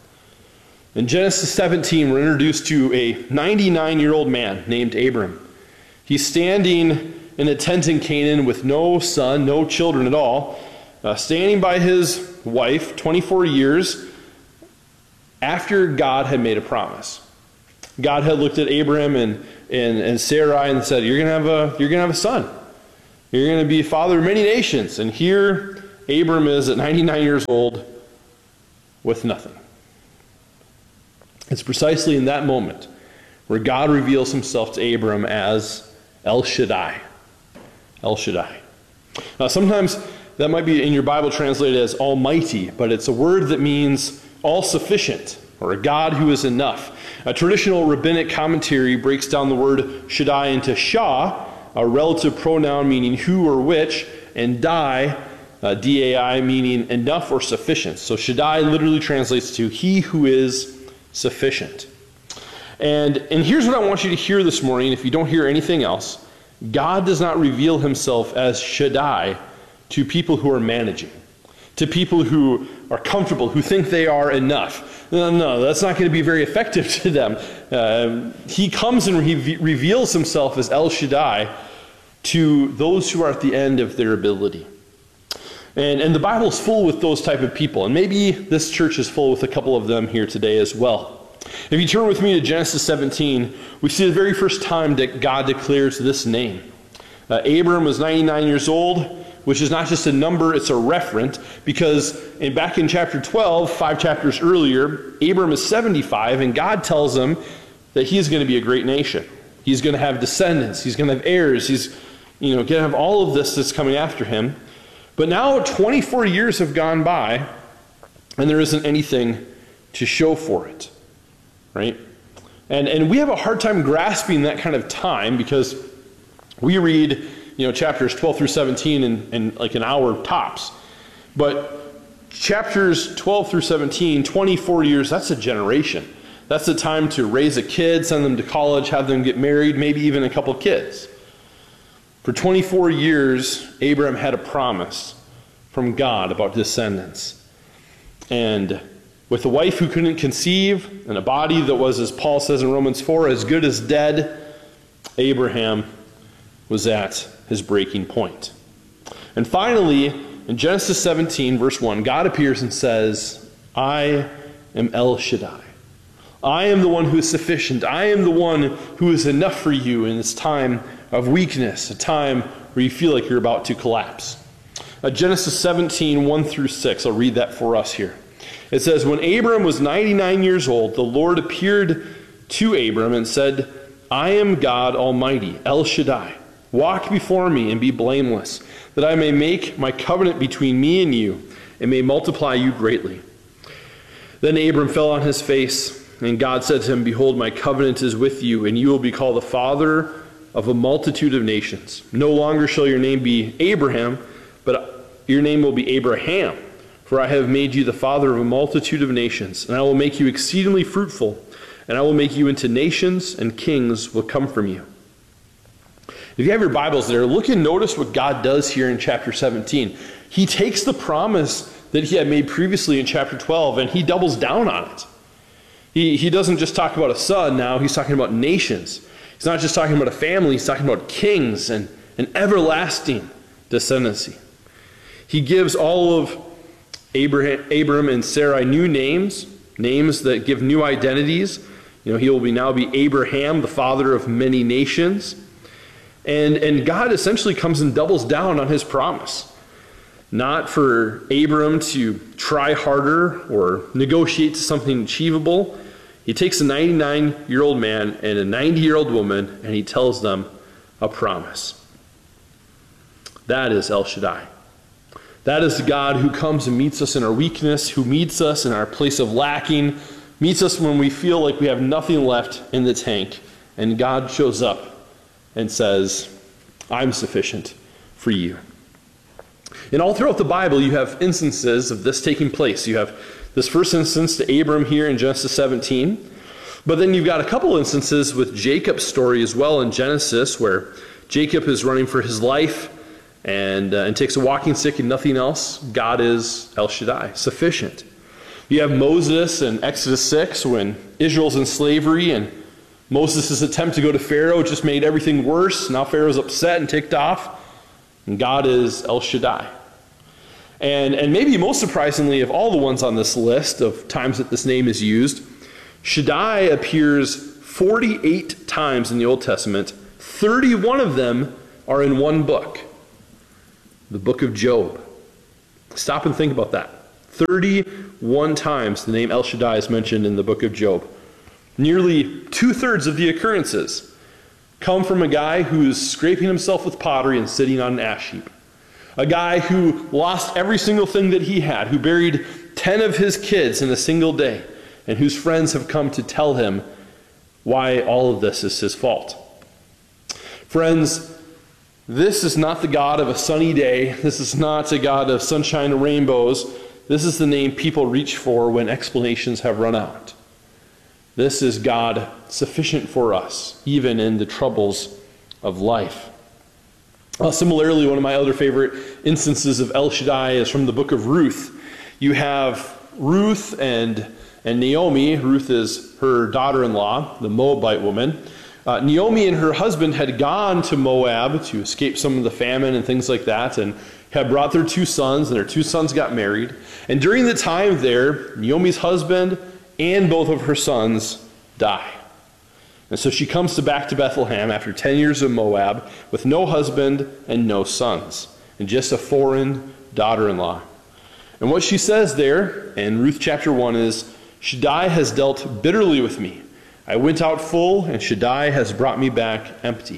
In Genesis seventeen, we're introduced to a ninety-nine-year-old man named Abram. He's standing in a tent in Canaan with no son, no children at all. uh, standing by his wife twenty-four years after God had made a promise. God had looked at Abraham and, and, and Sarai and said, you're going to have a you're going to have a son. You're going to be a father of many nations. And here Abram is at ninety-nine years old with nothing. It's precisely in that moment where God reveals himself to Abram as El Shaddai. El Shaddai. Now sometimes that might be in your Bible translated as Almighty, but it's a word that means all-sufficient, or a God who is enough. A traditional rabbinic commentary breaks down the word Shaddai into Shah, a relative pronoun meaning who or which, and Dai, uh, D A I, meaning enough or sufficient. So Shaddai literally translates to he who is sufficient. And, and here's what I want you to hear this morning, if you don't hear anything else. God does not reveal himself as Shaddai to people who are managing, to people who are comfortable, who think they are enough. No, no, that's not going to be very effective to them. Uh, he comes and he reveals himself as El Shaddai to those who are at the end of their ability. And, and the Bible is full with those type of people. And maybe this church is full with a couple of them here today as well. If you turn with me to Genesis seventeen, we see the very first time that God declares this name. Uh, Abram was ninety-nine years old, which is not just a number, it's a referent, because in, back in chapter twelve, five chapters earlier, Abram is seventy-five, and God tells him that he's going to be a great nation. He's going to have descendants, he's going to have heirs, he's you know, going to have all of this that's coming after him. But now twenty-four years have gone by, and there isn't anything to show for it. Right? And and we have a hard time grasping that kind of time because we read, you know, chapters twelve through seventeen in, in like an hour tops. But chapters twelve through seventeen, twenty-four years, that's a generation. That's the time to raise a kid, send them to college, have them get married, maybe even a couple kids. For twenty-four years, Abraham had a promise from God about descendants. And with a wife who couldn't conceive and a body that was, as Paul says in Romans four, as good as dead, Abraham was at his breaking point. And finally, in Genesis seventeen, verse one, God appears and says, I am El Shaddai. I am the one who is sufficient. I am the one who is enough for you in this time of weakness, a time where you feel like you're about to collapse. Uh, Genesis seventeen, one through six, I'll read that for us here. It says, when Abram was ninety-nine years old, the Lord appeared to Abram and said, I am God Almighty, El Shaddai. Walk before me and be blameless, that I may make my covenant between me and you, and may multiply you greatly. Then Abram fell on his face, and God said to him, behold, my covenant is with you, and you will be called the father of a multitude of nations. No longer shall your name be Abraham, but your name will be Abraham. For I have made you the father of a multitude of nations, and I will make you exceedingly fruitful, and I will make you into nations, and kings will come from you. If you have your Bibles there, look and notice what God does here in chapter seventeen. He takes the promise that he had made previously in chapter twelve, and he doubles down on it. He, he doesn't just talk about a son now, he's talking about nations. He's not just talking about a family, he's talking about kings and an everlasting descendancy. He gives all of Abraham, Abram and Sarai new names, names that give new identities. You know, he will be now be Abraham, the father of many nations. And, and God essentially comes and doubles down on his promise. Not for Abram to try harder or negotiate to something achievable. He takes a ninety-nine-year-old man and a ninety-year-old woman, and he tells them a promise. That is El Shaddai. That is the God who comes and meets us in our weakness, who meets us in our place of lacking, meets us when we feel like we have nothing left in the tank. And God shows up and says, I'm sufficient for you. And all throughout the Bible, you have instances of this taking place. You have this first instance to Abram here in Genesis seventeen. But then you've got a couple instances with Jacob's story as well in Genesis, where Jacob is running for his life and, uh, and takes a walking stick and nothing else. God is El Shaddai, sufficient. You have Moses in Exodus six when Israel's in slavery and Moses' attempt to go to Pharaoh just made everything worse. Now Pharaoh's upset and ticked off. And God is El Shaddai. And, and maybe most surprisingly of all the ones on this list of times that this name is used, Shaddai appears forty-eight times in the Old Testament. thirty-one of them are in one book, the book of Job. Stop and think about that. thirty-one times the name El Shaddai is mentioned in the book of Job. Nearly two-thirds of the occurrences come from a guy who's scraping himself with pottery and sitting on an ash heap. A guy who lost every single thing that he had, who buried ten of his kids in a single day, and whose friends have come to tell him why all of this is his fault. Friends, this is not the God of a sunny day. This is not a God of sunshine and rainbows. This is the name people reach for when explanations have run out. This is God sufficient for us, even in the troubles of life. Uh, similarly, one of my other favorite instances of El Shaddai is from the book of Ruth. You have Ruth and, and Naomi. Ruth is her daughter-in-law, the Moabite woman. Uh, Naomi and her husband had gone to Moab to escape some of the famine and things like that, and had brought their two sons, and their two sons got married. And during the time there, Naomi's husband and both of her sons die. And so she comes to back to Bethlehem after ten years of Moab with no husband and no sons, and just a foreign daughter-in-law. And what she says there in Ruth chapter one is, Shaddai has dealt bitterly with me. I went out full, and Shaddai has brought me back empty.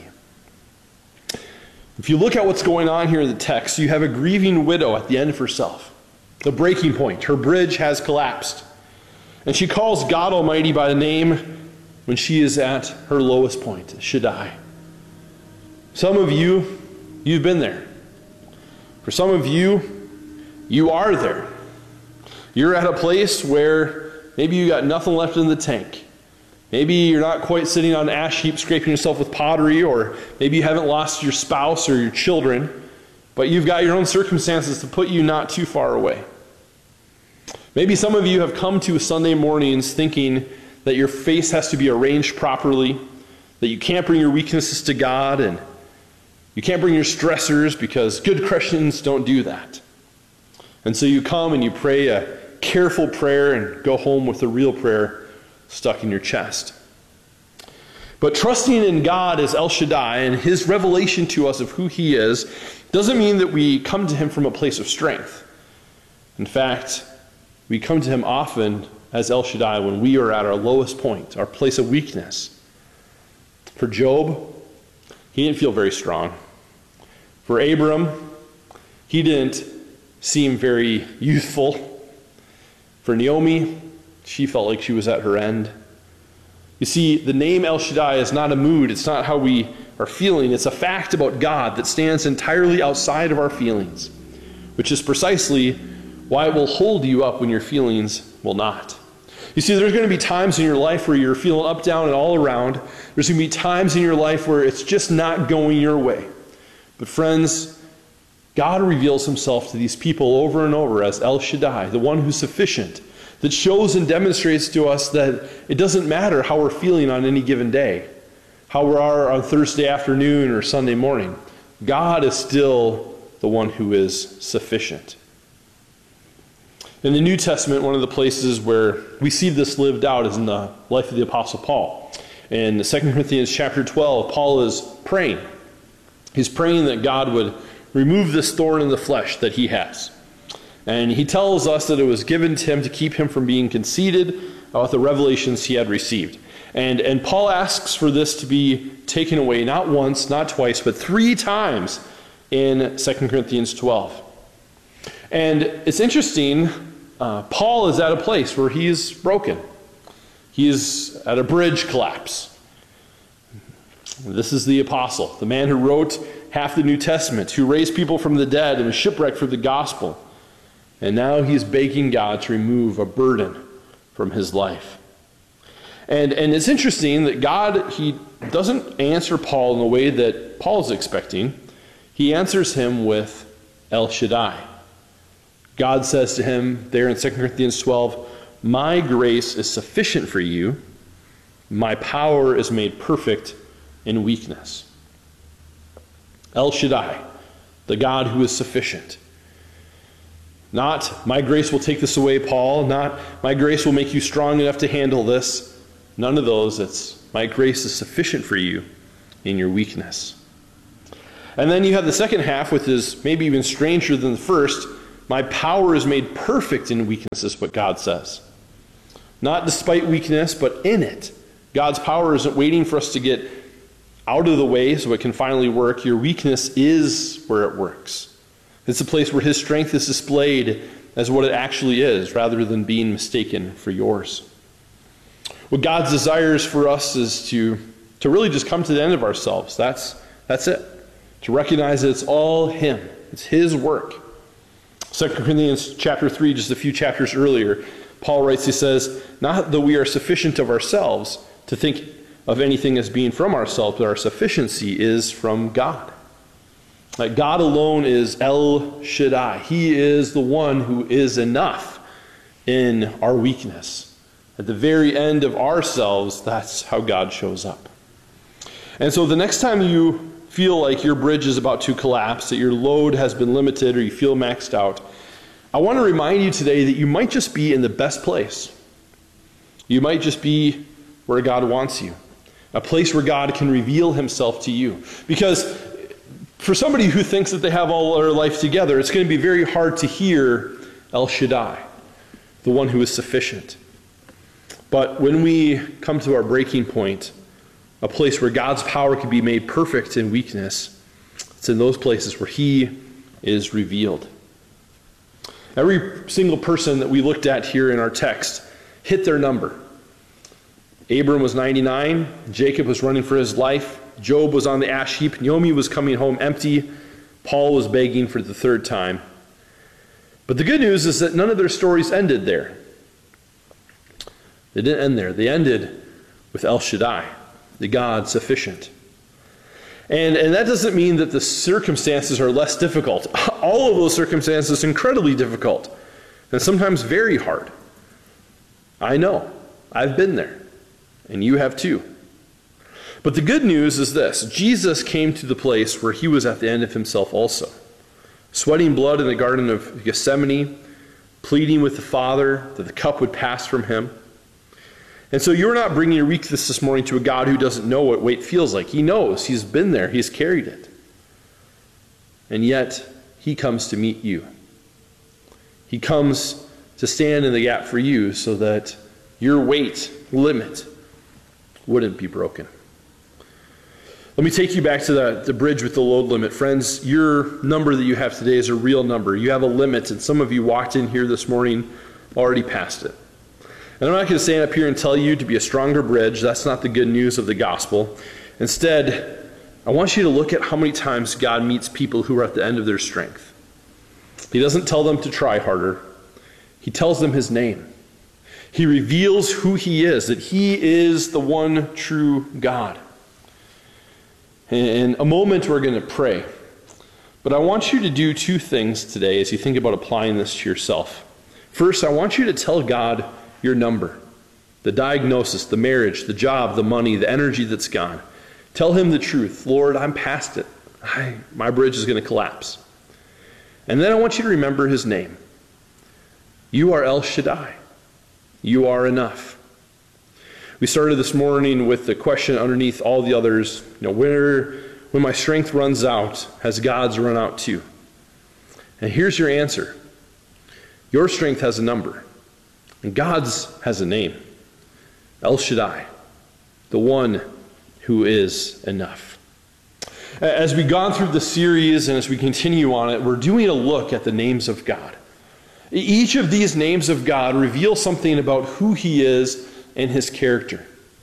If you look at what's going on here in the text, you have a grieving widow at the end of herself. The breaking point. Her bridge has collapsed. And she calls God Almighty by the name when she is at her lowest point, Shaddai. Some of you, you've been there. For some of you, you are there. You're at a place where maybe you got nothing left in the tank. Maybe you're not quite sitting on an ash heap scraping yourself with pottery, or maybe you haven't lost your spouse or your children, but you've got your own circumstances to put you not too far away. Maybe some of you have come to Sunday mornings thinking that your face has to be arranged properly, that you can't bring your weaknesses to God, and you can't bring your stressors because good Christians don't do that. And so you come and you pray a careful prayer and go home with a real prayer stuck in your chest. But trusting in God as El Shaddai and his revelation to us of who he is doesn't mean that we come to him from a place of strength. In fact, we come to him often as El Shaddai when we are at our lowest point, our place of weakness. For Job, he didn't feel very strong. For Abram, he didn't seem very youthful. For Naomi, she felt like she was at her end. You see, the name El Shaddai is not a mood. It's not how we are feeling. It's a fact about God that stands entirely outside of our feelings, which is precisely why it will hold you up when your feelings will not. You see, there's going to be times in your life where you're feeling up, down, and all around. There's going to be times in your life where it's just not going your way. But friends, God reveals himself to these people over and over as El Shaddai, the one who's sufficient, that shows and demonstrates to us that it doesn't matter how we're feeling on any given day, how we are on Thursday afternoon or Sunday morning. God is still the one who is sufficient. In the New Testament, one of the places where we see this lived out is in the life of the Apostle Paul. In Second Corinthians chapter twelve, Paul is praying. He's praying that God would remove this thorn in the flesh that he has. And he tells us that it was given to him to keep him from being conceited about the revelations he had received. And, and Paul asks for this to be taken away not once, not twice, but three times in Second Corinthians twelve. And it's interesting, uh, Paul is at a place where he is broken. He is at a bridge collapse. This is the apostle, the man who wrote half the New Testament, who raised people from the dead and was shipwrecked for the gospel. And now he's begging God to remove a burden from his life. And, and it's interesting that God, he doesn't answer Paul in the way that Paul's expecting. He answers him with El Shaddai. God says to him there in Second Corinthians twelve, "My grace is sufficient for you. My power is made perfect in weakness." El Shaddai, the God who is sufficient. Not, my grace will take this away, Paul. Not, my grace will make you strong enough to handle this. None of those. It's, my grace is sufficient for you in your weakness. And then you have the second half, which is maybe even stranger than the first. My power is made perfect in weakness, is what God says. Not despite weakness, but in it. God's power isn't waiting for us to get out of the way so it can finally work. Your weakness is where it works. It's a place where his strength is displayed as what it actually is, rather than being mistaken for yours. What God's desires for us is to, to really just come to the end of ourselves. That's, that's it. To recognize that it's all him. It's his work. Second Corinthians chapter three, just a few chapters earlier, Paul writes, he says, not that we are sufficient of ourselves to think of anything as being from ourselves, but our sufficiency is from God. Like God alone is El Shaddai. He is the one who is enough in our weakness. At the very end of ourselves, that's how God shows up. And so the next time you feel like your bridge is about to collapse, that your load has been limited, or you feel maxed out, I want to remind you today that you might just be in the best place. You might just be where God wants you. A place where God can reveal himself to you. Because for somebody who thinks that they have all their life together, it's going to be very hard to hear El Shaddai, the one who is sufficient. But when we come to our breaking point, a place where God's power can be made perfect in weakness, it's in those places where he is revealed. Every single person that we looked at here in our text hit their number. Abram was ninety-nine, Jacob was running for his life, Job was on the ash heap, Naomi was coming home empty, Paul was begging for the third time. But the good news is that none of their stories ended there. They didn't end there. They ended with El Shaddai, the God sufficient. And, and that doesn't mean that the circumstances are less difficult. All of those circumstances are incredibly difficult and sometimes very hard. I know. I've been there. And you have too. But the good news is this. Jesus came to the place where he was at the end of himself also. Sweating blood in the Garden of Gethsemane, pleading with the Father that the cup would pass from him. And so you're not bringing your weakness this morning to a God who doesn't know what weight feels like. He knows. He's been there. He's carried it. And yet, he comes to meet you. He comes to stand in the gap for you so that your weight limit wouldn't be broken. Let me take you back to the, the bridge with the load limit. Friends, your number that you have today is a real number. You have a limit, and some of you walked in here this morning already past it. And I'm not going to stand up here and tell you to be a stronger bridge. That's not the good news of the gospel. Instead, I want you to look at how many times God meets people who are at the end of their strength. He doesn't tell them to try harder. He tells them his name. He reveals who he is, that he is the one true God. In a moment, we're going to pray. But I want you to do two things today as you think about applying this to yourself. First, I want you to tell God your number, the diagnosis, the marriage, the job, the money, the energy that's gone. Tell him the truth. Lord, I'm past it. I, my bridge is going to collapse. And then I want you to remember his name. You are El Shaddai. You are enough. We started this morning with the question underneath all the others, you know, where, when my strength runs out, has God's run out too? And here's your answer. Your strength has a number, and God's has a name. El Shaddai, the one who is enough. As we've gone through the series and as we continue on it, we're doing a look at the names of God. Each of these names of God reveal something about who he is and his character.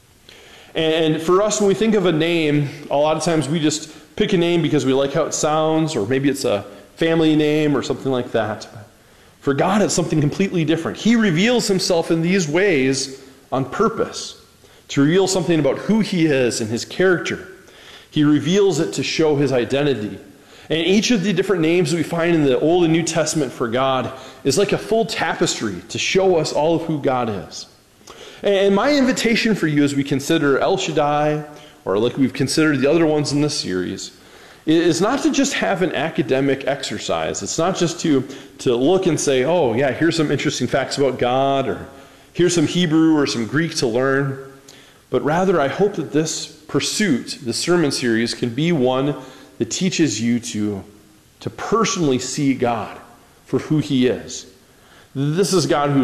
And for us, when we think of a name, a lot of times we just pick a name because we like how it sounds, or maybe it's a family name or something like that. For God, it's something completely different. He reveals himself in these ways on purpose, to reveal something about who he is and his character. He reveals it to show his identity. And each of the different names that we find in the Old and New Testament for God is like a full tapestry to show us all of who God is. And my invitation for you as we consider El Shaddai, or like we've considered the other ones in this series, is not to just have an academic exercise. It's not just to, to look and say, oh, yeah, here's some interesting facts about God, or here's some Hebrew or some Greek to learn. But rather, I hope that this pursuit, the sermon series, can be one that teaches you to, to personally see God for who he is. This is God who